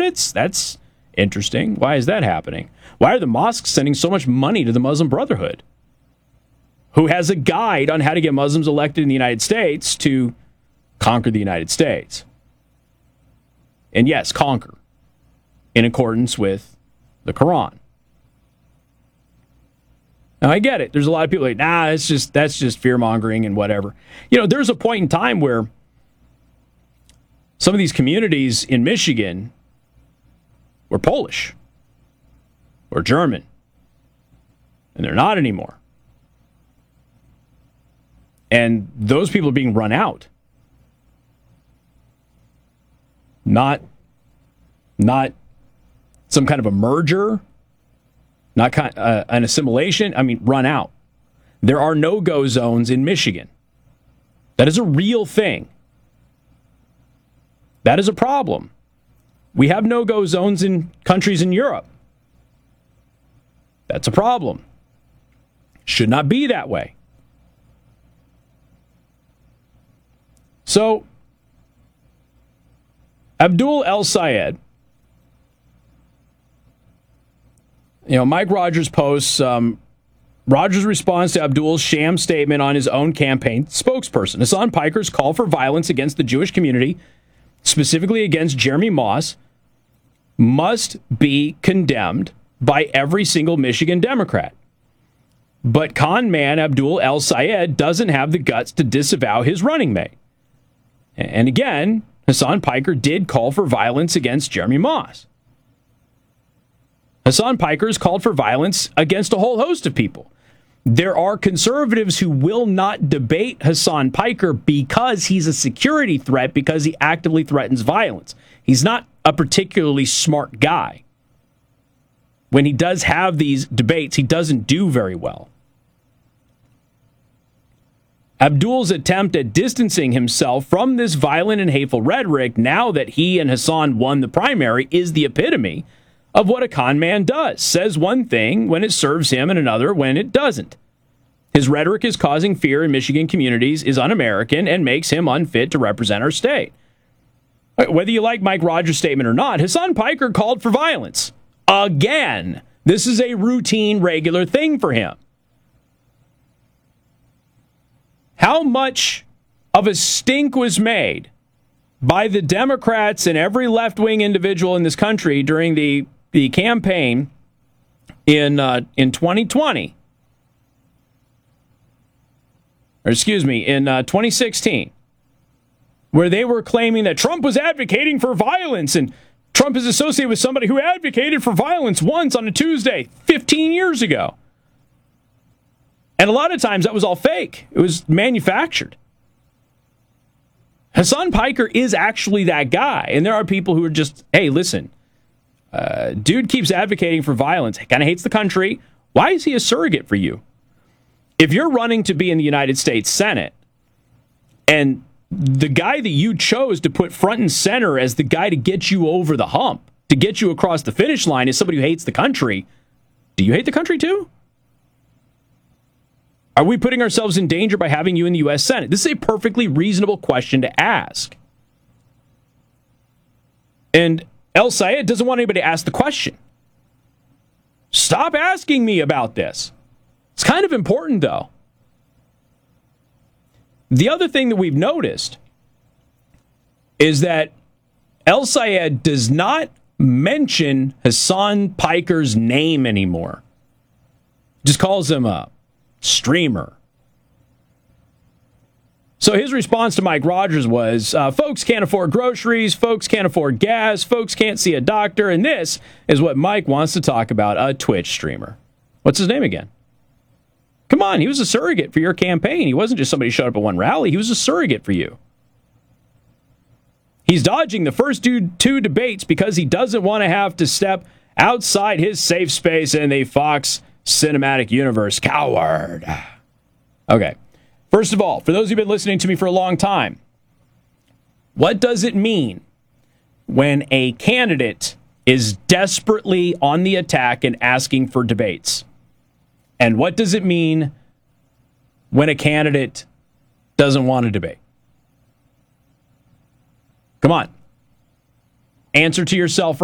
limits? That's interesting. Why is that happening? Why are the mosques sending so much money to the Muslim Brotherhood, who has a guide on how to get Muslims elected in the United States to conquer the United States? And yes, conquer in accordance with the Quran. Now, I get it. There's a lot of people like, nah, that's just fear-mongering and whatever. You know, there's a point in time where some of these communities in Michigan were Polish or German, and they're not anymore. And those people are being run out. Not some kind of a merger, not an assimilation. I mean, run out. There are no-go zones in Michigan. That is a real thing. That is a problem. We have no-go zones in countries in Europe. That's a problem. Should not be that way. So, Abdul El-Sayed, Mike Rogers posts, Rogers responds to Abdul's sham statement on his own campaign spokesperson. Hassan Piker's call for violence against the Jewish community, specifically against Jeremy Moss, must be condemned by every single Michigan Democrat. But con man Abdul El-Sayed doesn't have the guts to disavow his running mate. And again, Hassan Piker did call for violence against Jeremy Moss. Hassan Piker has called for violence against a whole host of people. There are conservatives who will not debate Hassan Piker because he's a security threat, because he actively threatens violence. He's not a particularly smart guy. When he does have these debates, he doesn't do very well. Abdul's attempt at distancing himself from this violent and hateful rhetoric, now that he and Hassan won the primary, is the epitome of what a con man does. Says one thing when it serves him and another when it doesn't. His rhetoric is causing fear in Michigan communities, is un-American, and makes him unfit to represent our state. Whether you like Mike Rogers' statement or not, Hassan Piker called for violence. Again, this is a routine, regular thing for him. How much of a stink was made by the Democrats and every left-wing individual in this country during the campaign in 2020, or excuse me, in 2016, where they were claiming that Trump was advocating for violence, and Trump is associated with somebody who advocated for violence once on a Tuesday 15 years ago. And a lot of times that was all fake. It was manufactured. Hassan Piker is actually that guy. And there are people who are just, hey, listen, dude keeps advocating for violence, kind of hates the country. Why is he a surrogate for you? If you're running to be in the United States Senate, and the guy that you chose to put front and center as the guy to get you over the hump, to get you across the finish line, is somebody who hates the country, do you hate the country too? Are we putting ourselves in danger by having you in the U.S. Senate? This is a perfectly reasonable question to ask. And El-Sayed doesn't want anybody to ask the question. Stop asking me about this. It's kind of important, though. The other thing that we've noticed is that El-Sayed does not mention Hassan Piker's name anymore. Just calls him a streamer. So his response to Mike Rogers was, folks can't afford groceries, folks can't afford gas, folks can't see a doctor, and this is what Mike wants to talk about, a Twitch streamer. What's his name again? Come on, he was a surrogate for your campaign. He wasn't just somebody who showed up at one rally. He was a surrogate for you. He's dodging the first two debates because he doesn't want to have to step outside his safe space in the Fox cinematic universe. Coward. Okay. First of all, for those who've been listening to me for a long time, what does it mean when a candidate is desperately on the attack and asking for debates? And what does it mean when a candidate doesn't want to debate? Come on. Answer to yourself